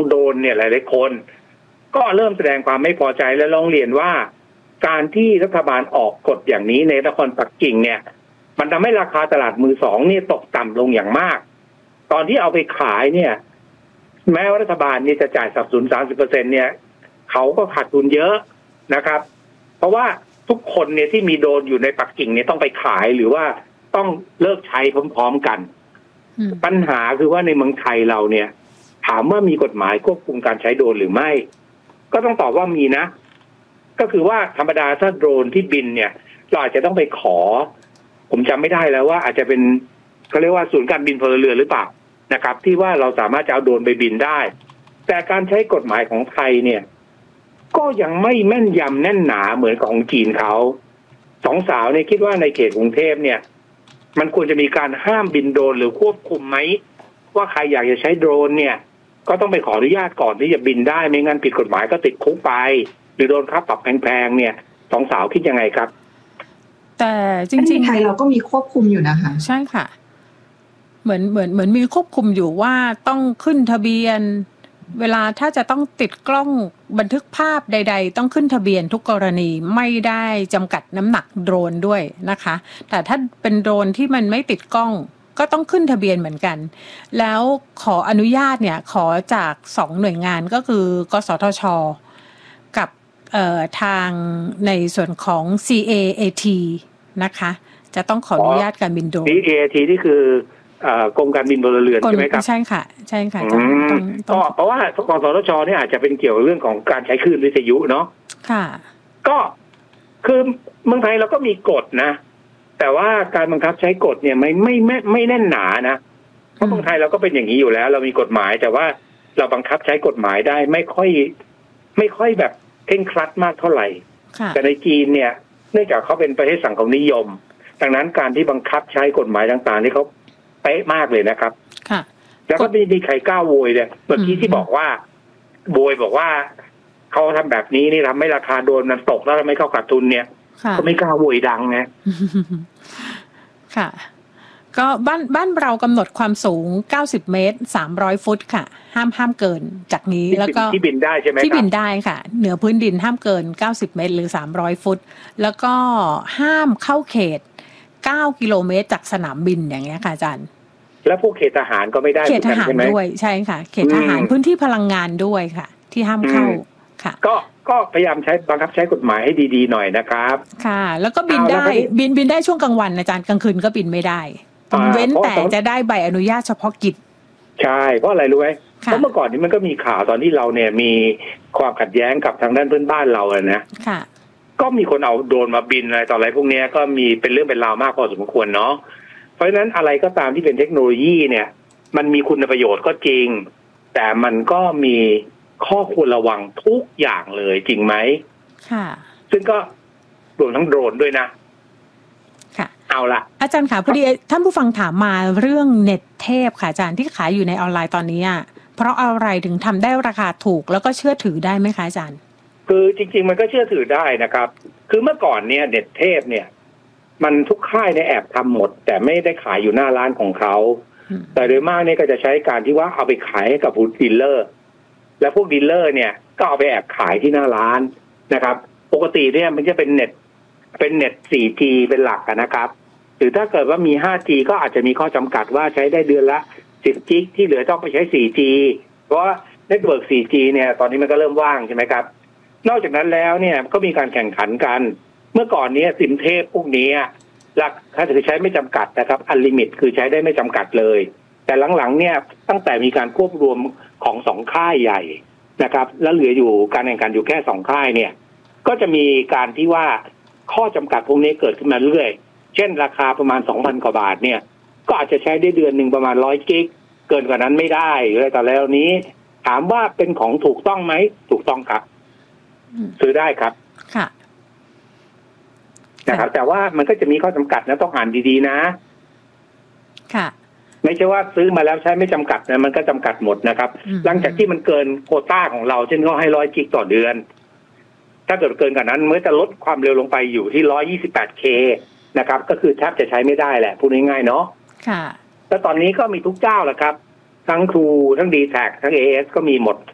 โดรนเนี่ยหลายๆคนก็เริ่มแสดงความไม่พอใจและร้องเรียนว่าการที่รัฐบาลออกกฎอย่างนี้ในนครปักกิ่งเนี่ยมันทำให้ราคาตลาดมือสองเนี่ยตกต่ำลงอย่างมากตอนที่เอาไปขายเนี่ยแม้ว่ารัฐบาลนี่จะจ่ายสนับสนุน 30% เนี่ยเขาก็ขาดทุนเยอะนะครับเพราะว่าทุกคนเนี่ยที่มีโดรนอยู่ในปักกิ่งเนี่ยต้องไปขายหรือว่าต้องเลิกใช้พร้อมๆกันปัญหาคือว่าในเมืองไทยเราเนี่ยถามว่ามีกฎหมายควบคุมการใช้โดรนหรือไม่ก็ต้องตอบว่ามีนะก็คือว่าธรรมดาถ้าโดรนที่บินเนี่ยเราอาจจะต้องไปขอผมจำไม่ได้แล้วว่าอาจจะเป็นเขาเรียกว่าศูนย์การบินพลเรือนหรือเปล่านะครับที่ว่าเราสามารถจะเอาโดรนไปบินได้แต่การใช้กฎหมายของไทยเนี่ยก็ยังไม่แม่นยำแน่นหนาเหมือนของจีนเขาสองสาวเนี่ยคิดว่าในเขตกรุงเทพเนี่ยมันควรจะมีการห้ามบินโดรนหรือควบคุมไหมว่าใครอยากจะใช้โดรนเนี่ยก็ต้องไปขออนุญาตก่อนที่จะบินได้ไม่งั้นผิดกฎหมายก็ติดคุกไปหรือโดนค่าปรับแพงๆเนี่ยสองสาวคิดยังไงครับแต่จริงๆไทยเราก็มีควบคุมอยู่นะคะใช่ค่ะเหมือนมีควบคุมอยู่ว่าต้องขึ้นทะเบียนเวลาถ้าจะต้องติดกล้องบันทึกภาพใดๆต้องขึ้นทะเบียนทุกกรณีไม่ได้จำกัดน้ำหนักโดรนด้วยนะคะแต่ถ้าเป็นโดรนที่มันไม่ติดกล้องก็ต้องขึ้นทะเบียนเหมือนกันแล้วขออนุญาตเนี่ยขอจาก2หน่วยงานก็คือกสทช.กับทางในส่วนของ CAAT นะคะจะต้องขออนุญาตการบินโดรน CAAT นี่คือกรมการบินพลเรือนใช่ไหมครับใช่ค่ะใช่ค่ะก็เพราะว่ากสทช.เนี่ยอาจจะเป็นเกี่ยวกับเรื่องของการใช้คลื่นวิทยุเนาะค่ะก็คือเมืองไทยเราก็มีกฎนะแต่ว่าการบังคับใช้กฎเนี่ยไม่แน่นหนานะเพราะเมืองไทยเราก็เป็นอย่างนี้อยู่แล้วเรามีกฎหมายแต่ว่าเราบังคับใช้กฎหมายได้ไม่ค่อยแบบเคร่งครัดมากเท่าไหร่แต่ในจีนเนี่ยเนื่องจากเขาเป็นประเทศสังคมนิยมดังนั้นการที่บังคับใช้กฎหมายต่างๆนี่เขาเป๊ะมากเลยนะครับค่ะแล้วก็ไม่มีใครกล้าโวยเลยเมื่อกี้ที่บอกว่าโวยบอกว่าเขาทำแบบนี้นี่ทำให้ราคาโดนมันตกแล้วทำให้เขาขาดทุนเนี่ยก็ไม่กล้าโวยดังไงค่ะก็บ้านเรากำหนดความสูง90เมตร300ฟุตค่ะห้ามเกินจากนี้แล้วก็ที่บินได้ใช่ไหมครับที่บินได้ค่ะเหนือพื้นดินห้ามเกิน90เมตรหรือ300ฟุตแล้วก็ห้ามเข้าเขต9กิโลเมตรจากสนามบินอย่างเงี้ยค่ะอาจารย์แล้วพวกเขตทหารก็ไม่ได้เขตทหารด้วยใช่ค่ะเขตทหารพื้นที่พลังงานด้วยค่ะที่ห้ามเข้าค่ะก็พยายามใช้บังคับใช้กฎหมายให้ดีๆหน่อยนะครับค่ะแล้วก็บินได้บินได้ช่วงกลางวันอาจารย์กลางคืนก็บินไม่ได้เว้นแต่จะได้ใบอนุญาตเฉพาะกิจใช่เพราะอะไรรู้ไหมเพราะเมื่อก่อนนี้มันก็มีข่าวตอนที่เราเนี่ยมีความขัดแย้งกับทางด้านเพื่อนบ้านเราอะนะค่ะก็มีคนเอาโดรนมาบินอะไรต่ออะไรพวกนี้ก็มีเป็นเรื่องเป็นราวมากพอสมควรเนาะเพราะฉะนั้นอะไรก็ตามที่เป็นเทคโนโลยีเนี่ยมันมีคุณประโยชน์ก็จริงแต่มันก็มีข้อควรระวังทุกอย่างเลยจริงไหมค่ะซึ่งก็รวมทั้งโดรนด้วยนะค่ะเอาละอาจารย์ค่ะพอดีท่านผู้ฟังถามมาเรื่องเน็ตเทพค่ะอาจารย์ที่ขายอยู่ในออนไลน์ตอนนี้เพราะอะไรถึงทำได้ราคาถูกแล้วก็เชื่อถือได้ไหมคะอาจารย์คือจริงๆมันก็เชื่อถือได้นะครับคือเมื่อก่อนเนี่ยเน็ตเทพเนี่ยมันทุกค่ายในแอบทำหมดแต่ไม่ได้ขายอยู่หน้าร้านของเขาแต่โดยมากเนี่ยก็จะใช้การที่ว่าเอาไปขายให้กับผู้ดีลเลอร์และพวกดีลเลอร์เนี่ยก็เอาไปแอบขายที่หน้าร้านนะครับปกติเนี่ยมันจะเป็นเน็ต 4G เป็นหลักนะครับหรือถ้าเกิดว่ามี 5G ก็อาจจะมีข้อจำกัดว่าใช้ได้เดือนละ10 กิกที่เหลือต้องไปใช้ 4G เพราะว่าเน็ตเวิร์ก 4G เนี่ยตอนนี้มันก็เริ่มว่างใช่ไหมครับนอกจากนั้นแล้วเนี่ยก็มีการแข่งขันกันเมื่อก่อนนี้ซิมเทพพวกนี้หลักคือใช้ไม่จำกัดนะครับอันลิมิตคือใช้ได้ไม่จำกัดเลยแต่หลังๆเนี่ยตั้งแต่มีการควบรวมของ2ค่ายใหญ่นะครับแล้วเหลืออยู่การแข่งขันอยู่แค่2ค่ายเนี่ยก็จะมีการที่ว่าข้อจำกัดพวกนี้เกิดขึ้นมาเรื่อยเช่นราคาประมาณ 2,000 กว่าบาทเนี่ยก็อาจจะใช้ได้เดือนนึงประมาณ100 กิกเกินกว่านั้นไม่ได้เลยแต่แล้วนี้ถามว่าเป็นของถูกต้องไหมถูกต้องครับซื้อได้ครับค่ะนะครับแต่ว่ามันก็จะมีข้อจำกัดนะต้องอ่านดีๆนะค่ะไม่ใช่ว่าซื้อมาแล้วใช้ไม่จำกัดนะมันก็จำกัดหมดนะครับหลังจากที่มันเกินโควต้าของเราเช่นเขาให้100 กิกต่อเดือนถ้าเกิดเกินกว่านั้นมันจะลดความเร็วลงไปอยู่ที่ 128K นะครับก็คือแทบจะใช้ไม่ได้แหละพูดง่ายๆเนาะค่ะแต่ตอนนี้ก็มีทุกเจ้าแหละครับทั้ง True ทั้ง D-Tag ทั้ง AS ก็มีหมด